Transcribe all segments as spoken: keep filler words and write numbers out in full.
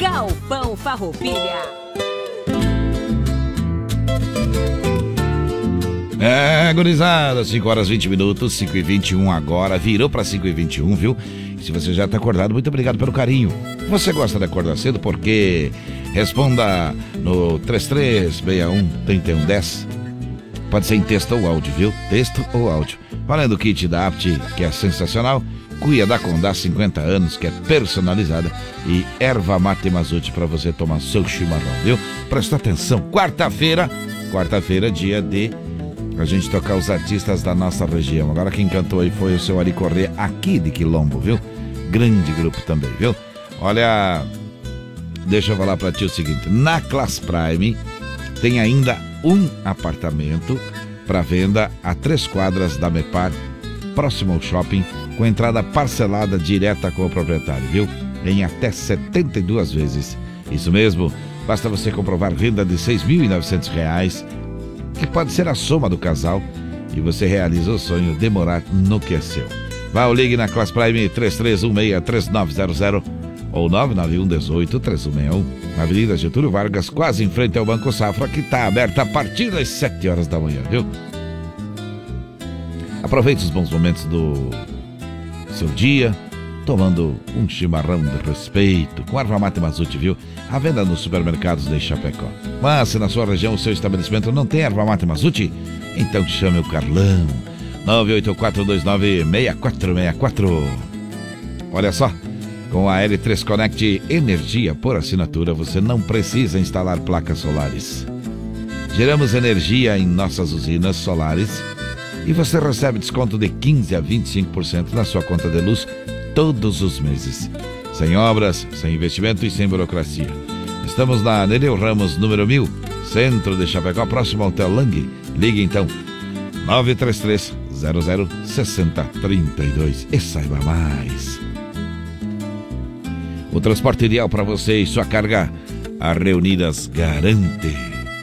Galpão Farroupilha. É, gurizada, cinco horas e vinte minutos, cinco e vinte e um agora, virou para cinco e vinte e um, viu? E se você já tá acordado, muito obrigado pelo carinho. Você gosta de acordar cedo? Porque responda no três três seis um, três um um zero. Pode ser em texto ou áudio, viu? Texto ou áudio. Valendo o kit da Apt, que é sensacional. Cuia da Condá, cinquenta anos, que é personalizada. E erva mate Mazute para você tomar seu chimarrão, viu? Presta atenção, quarta-feira, quarta-feira, dia de a gente tocar os artistas da nossa região. Agora quem cantou aí foi o seu Ari Corrêa, aqui de Quilombo, viu? Grande grupo também, viu? Olha, deixa eu falar pra ti o seguinte, na Class Prime tem ainda um apartamento para venda a três quadras da Mepar, próximo ao shopping, com entrada parcelada direta com o proprietário, viu? Em até setenta e duas vezes. Isso mesmo, basta você comprovar renda de seis mil e novecentos reais, que pode ser a soma do casal, e você realiza o sonho de morar no que é seu. Vá ou ligue na Class Prime três três um seis, três nove zero zero ou nove nove um um oito, três um seis um, na Avenida Getúlio Vargas, quase em frente ao Banco Safra, que está aberta a partir das sete horas da manhã, viu? Aproveite os bons momentos do seu dia, tomando um chimarrão de respeito, com erva mate Mazute, viu? À venda nos supermercados de Chapecó. Mas se na sua região o seu estabelecimento não tem erva mate Mazute, então chame o Carlão. nove oito quatro dois nove seis quatro seis quatro. Olha só, com a L três Connect Energia por assinatura, você não precisa instalar placas solares. Geramos energia em nossas usinas solares e você recebe desconto de quinze a vinte e cinco por cento na sua conta de luz todos os meses. Sem obras, sem investimento e sem burocracia. Estamos na Nereu Ramos, número mil, centro de Chapecó, próximo ao Hotel Lang. Ligue então, nove três três zero zero seis zero três dois e saiba mais. O transporte ideal para você e sua carga, a Reunidas garante.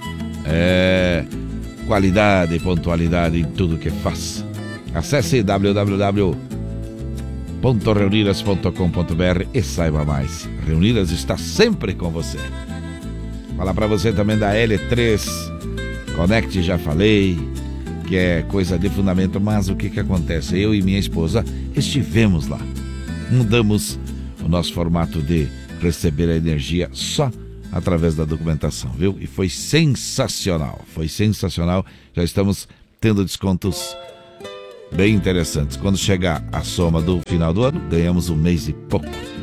É qualidade e pontualidade em tudo que faz. Acesse w w w ponto reunidas ponto com ponto b r e saiba mais. Reunidas está sempre com você. Falar para você também da L três Connect, já falei, que é coisa de fundamento, mas o que que acontece? Eu e minha esposa estivemos lá. Mudamos o nosso formato de receber a energia só através da documentação, viu? E foi sensacional, foi sensacional. Já estamos tendo descontos bem interessantes. Quando chegar a soma do final do ano, ganhamos um mês e pouco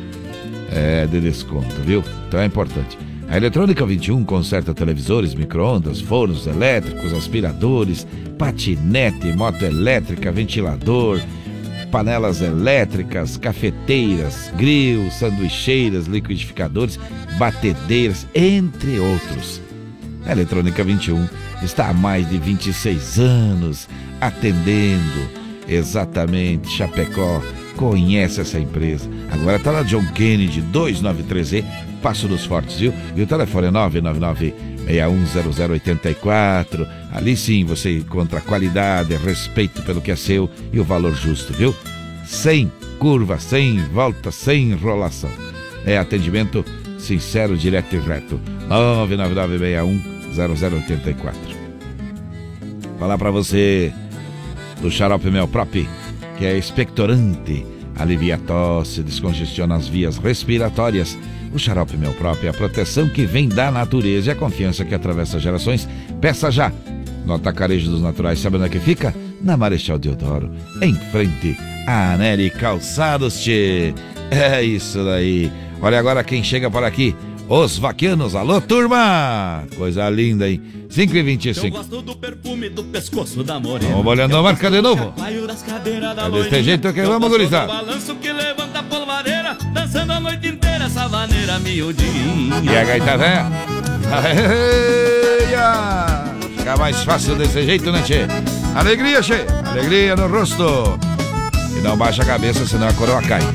é, de desconto, viu? Então é importante. A Eletrônica vinte e um conserta televisores, micro-ondas, fornos elétricos, aspiradores, patinete, moto elétrica, ventilador, panelas elétricas, cafeteiras, grill, sanduicheiras, liquidificadores, batedeiras, entre outros. A Eletrônica vinte e um está há mais de vinte e seis anos atendendo exatamente Chapecó. Conhece essa empresa. Agora está na John Kennedy duzentos e noventa e três E, Passo dos Fortes, viu? E o telefone é nove nove nove seis um zero zero oito quatro. Ali sim você encontra qualidade, respeito pelo que é seu e o valor justo, viu? Sem curva, sem volta, sem enrolação. É atendimento sincero, direto e reto. nove nove nove seis um zero zero oito quatro. Falar para você do xarope Melprop, que é expectorante, alivia a tosse, descongestiona as vias respiratórias. O xarope Melprop é a proteção que vem da natureza e a confiança que atravessa gerações. Peça já no Atacarejo dos Naturais. Sabe onde é que fica? Na Marechal Deodoro, em frente a Nery Calçados, tchê. É isso daí. Olha agora quem chega por aqui. Os vaquianos, alô turma! Coisa linda, hein? cinco e vinte e cinco. Eu gosto do perfume do pescoço da morena. Vamos olhando a marca de novo. É desse jeito que vamos, gurizada. Balanço que levanta a polvareira, dançando a noite inteira essa vaneira miudinha. E a gaita véia? Fica mais fácil desse jeito, né, tchê? Alegria, tchê! Alegria no rosto. E não baixa a cabeça, senão a coroa cai.